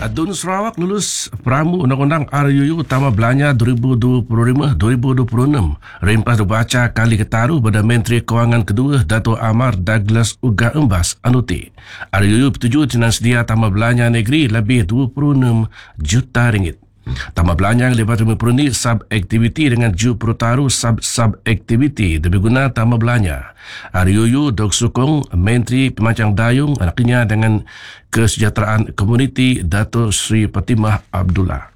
Dun Sarawak lulus Pramu Undang-Undang RUU Tama Belanja 2025-2026. Rempas dibaca kali ketaru pada Menteri Kewangan kedua Dato' Amar Douglas Uga Embas Anuti. RUU bertuju dengan sedia tama belanja negeri lebih 26 juta ringgit. Tama belanja yang lepas mempunyai sub-aktiviti dengan ju perutaru sub-aktiviti dibiguna tama belanja. RUU dok sokong Menteri Pemancang Dayung anaknya dengan Kesejahteraan Komuniti Dato' Sri Fatimah Abdullah.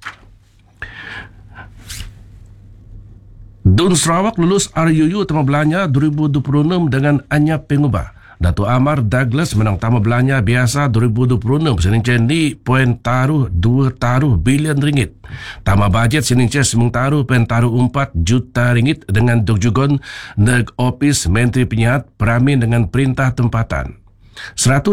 Dun Sarawak lulus RUU Tama Belanja 2026 dengan anyap pengubah. Dato' Amar Douglas menang tama belanja biasa 2026 seninca ni poin taruh 2 bilion ringgit. Tama bajet seninca semung taruh poin taruh 4 juta ringgit dengan dokjugon neg ofis Menteri Penyihat Peramin dengan perintah tempatan. 100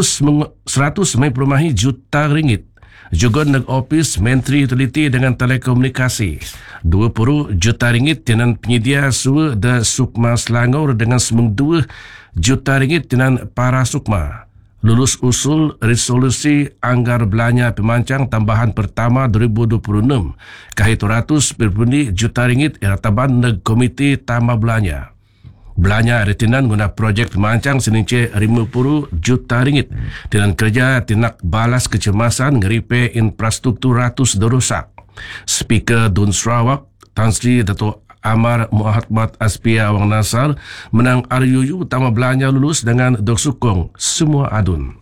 juta ringgit. Juga neg ofis Menteri Utiliti dengan Telekomunikasi. 20 juta ringgit dengan penyedia SUA dan Sukma Selangor dengan semung 2 juta ringgit dengan para Sukma. Lulus usul resolusi anggar belanja pemancang tambahan pertama 2026. Kahit 200 juta ringgit irataban neg Komiti Tama Belanja. Belanja retinan guna projek pemancang seninca 50 juta ringgit dengan kerja tindak balas kecemasan ngeripe infrastruktur ratus derusak. Speaker Dun Sarawak Tan Sri Dato' Amar Muhammad Aspia Wang Nasar menang RUU Tama Belanja lulus dengan dok sukong semua adun.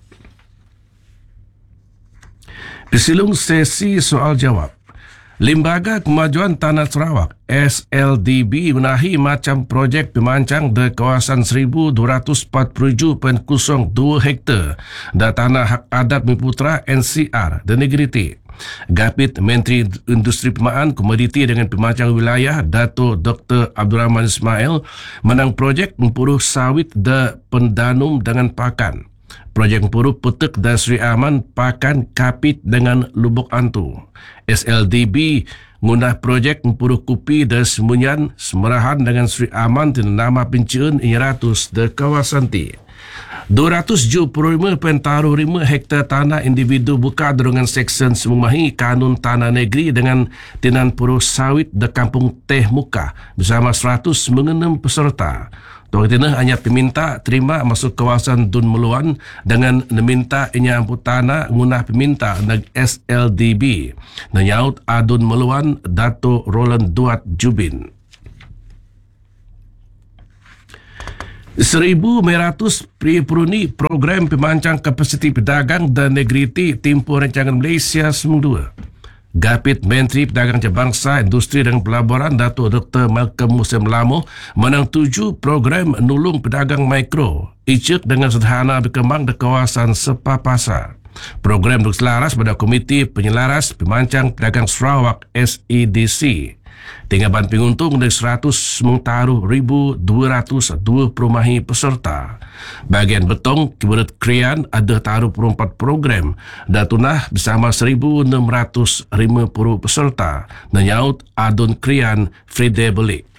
Pesilung sesi soal jawab. Lembaga Kemajuan Tanah Sarawak SLDB menahi macam projek pemancang di kawasan 1247.02 hektar dan tanah hak adat Miputra NCR dan Negriti. Gapit Menteri Industri Pemaan, Komoditi dengan Pemancang Wilayah Dato' Dr. Abdul Rahman Ismail menang projek mempuruh sawit dan pendanum dengan pakan. Projek mempuruh petek dan Sri Aman pakan kapit dengan Lubuk Antu. SLDB ngundah projek mempuruh kupi dan semunyan semerahan dengan Sri Aman dengan nama pencern 100 di kawasan ti. 275.5 hektar tanah individu buka dengan Seksyen Semumahi Kanun Tanah Negeri dengan Tinan Puruh Sawit di Kampung Teh Muka bersama 196 peserta. Tuan Tinah hanya peminta terima masuk kawasan Dun Meluan dengan meminta inya amput tanah ngunah peminta neg SLDB. Nanyaut Adun Meluan Dato' Roland Duat Jubin. 1,100 peruni program pemancang kapasiti pedagang dan negriti tempoh rancangan Malaysia semung 2. Gapit Menteri Pedagang Bangsa, Industri dan Pelaburan Dato' Dr. Malcolm Muslim Lamo menang 7 program nulung pedagang mikro icek dengan sederhana berkembang di kawasan Sepapasa. Program selaras pada Komiti Penyelaras Pemancang Pedagang Sarawak SEDC. Tinggapan penguntung dari 100,202 perumahi peserta. Bagian betong Kiburat Krian ada taruh 4 program dan tunah bersama 1,650 peserta. Nanyaut Adun Krian Fride Belik.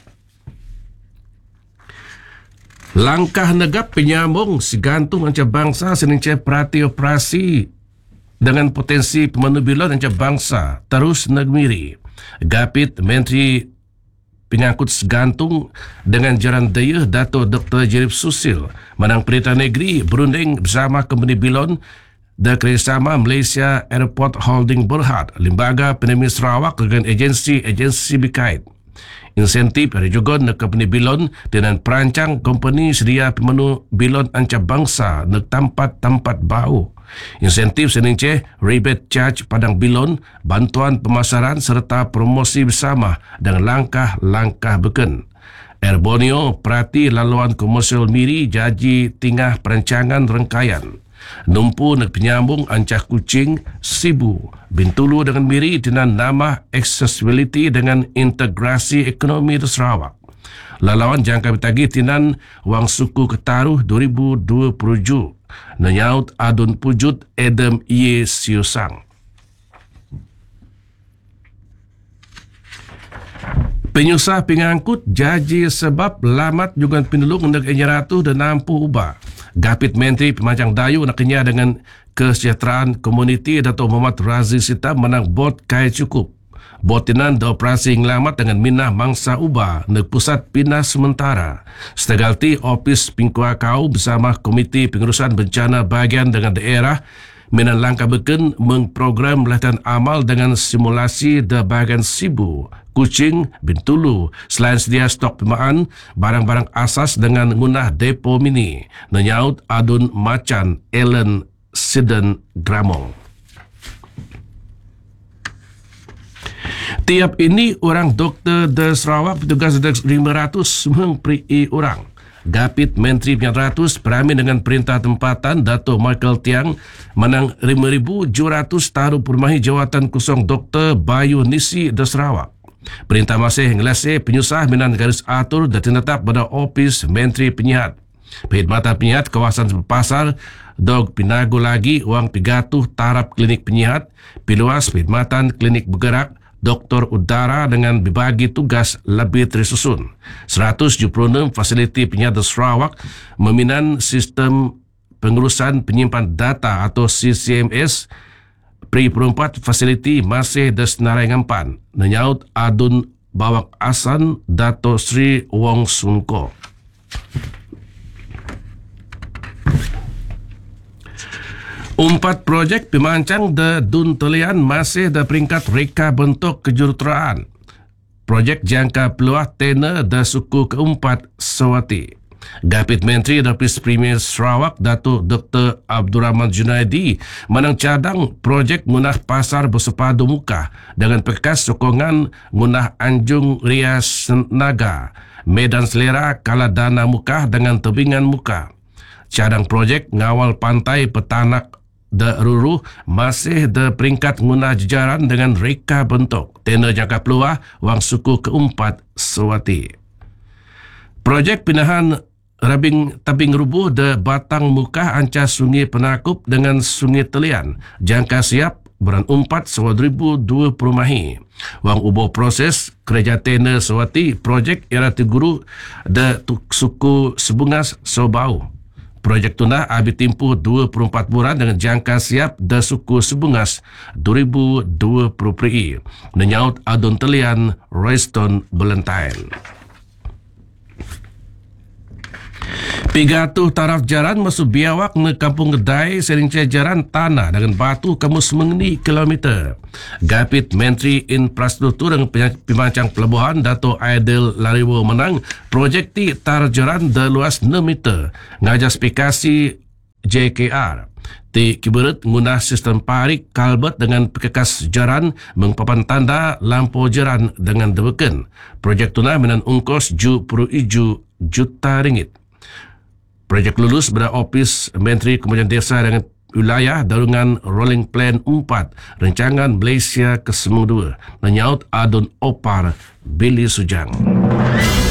Langkah negap penyambung segantung antarabangsa seninca perhati operasi dengan potensi pemenuh antarabangsa terus negmiri. Gapit Menteri Penyangkut Segantung dengan Jalan Daya Dato' Dr. Jerif Susil menang Perintah Negeri berunding bersama Company Bilon dan kerjasama Malaysia Airport Holding Berhad, Lembaga Penemis Sarawak dengan agensi berkait. Insentif dari juga nak Company Bilon dengan perancang company sedia pemenuh bilon antarabangsa nak tempat-tempat bau. Insentif seninca rebate charge padang bilon, bantuan pemasaran serta promosi bersama dengan langkah-langkah beken. Air Borneo perhati laluan komersial miri jaji tingah perancangan rangkaian. Numpu nak penyambung Ancah Kuching, Sibu, Bintulu dengan miri dengan nama accessibility dengan integrasi ekonomi di Sarawak. Laluan jangka betagi tinan wang suku ketaruh 2027. Nanyaut Adun Pujut Adam Ye Siusang. Penyusah pengangkut jaji sebab lamat juga penulung untuk 160 dan nampu ubah. Gapit Menteri Pemancang Dayu nak kenya dengan Kesejahteraan Komuniti Dato' Muhammad Razi Sita menang bot kai cukup. Botinan da operasi ngelamat dengan minah mangsa ubah neg pusat pindah sementara. Setegalti Opis Pingkua Kau bersama Komiti Pengurusan Bencana Bahagian dengan daerah minan langkah beken mengprogram latihan amal dengan simulasi da bahagian Sibu, Kuching, Bintulu selain sedia stok pimaan barang-barang asas dengan ngunah depo mini. Nenyaut Adun Macan Ellen Siden Gramong. Tiap ini orang doktor di Sarawak petugas 500 mengperi orang. Gapit Menteri Penyiaran Peramin dengan perintah tempatan Dato' Michael Tiang menang 5,700 taruh permahi jawatan kosong Dr. Bayu Nisi di Sarawak. Perintah masih ngelase penyusah minan garis atur dan tinetap pada Opis Menteri Penyihat. Perkhidmatan penyihat kawasan pasar dog pinago lagi uang 300 tarap klinik penyihat, piluas perkhidmatan klinik bergerak, doktor udara dengan dibagi tugas lebih tersusun. 176 fasiliti penyihat di Sarawak meminan sistem pengurusan penyimpan data atau CCMS. Perempat fasiliti masih di senarai ngampan. Nenyaut Adun Bawak Asan Dato' Sri Wong Sungko. Empat projek pemancang de Dun Telian masih de peringkat reka bentuk kejuruteraan. Projek jangka peluah tena de suku keempat Sawati. Gapit Menteri Dapis Premier Sarawak Datuk Dr. Abdul Rahman Junaidi menang cadang projek ngunah pasar bersepadu muka dengan pekas sokongan ngunah Anjung Rias Naga, Medan Selera Kaladana muka dengan tebingan muka. Cadang projek ngawal pantai petanak da Ruru masih da peringkat ngunah jejaran dengan reka bentuk tena jangka peluah wang suku keempat Sawati. Projek pindahan rabing tabing rubuh da batang muka anca Sungai Penakup dengan Sungai Telian jangka siap beran 4 2020 mahi. Wang ubo proses kerja tena Sawati projek era tiguru da suku Sebungas Sobau. Projek tuna abi timpuh 24 bulan dengan jangka siap da suku Sebungas 2020 pri. Nenyaut Adun Telian Royston Ballantyne. 300 taraf jaran masuk biawak ne Kampung Gedai serince jaran tanah dengan batu kamus mengeni kilometer. Gapit Menteri Infrastruktur dan Pemancang Pelabuhan Dato' Aidil Lariwo menang projek ti taraf jaran da luas 6 meter ngajas spesifikasi JKR. Ti kiberit ngunah sistem parik kalbet dengan pekekas jaran mengpapan tanda lampu jaran dengan debeken. Projek tuna menan ungkos RM10 juta. Projek lulus pada Opis Menteri Kemudian Desa dengan Wilayah Darungan Rolling Plan 4 Rancangan Malaysia ke-92. Nenyaut Adun Opar Billy Sujang.